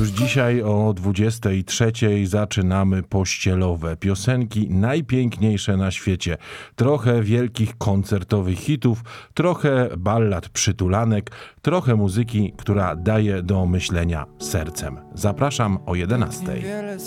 Już dzisiaj o 23:00 zaczynamy pościelowe. Piosenki najpiękniejsze na świecie. Trochę wielkich koncertowych hitów, trochę ballad przytulanek, trochę muzyki, która daje do myślenia sercem. Zapraszam o 11:00.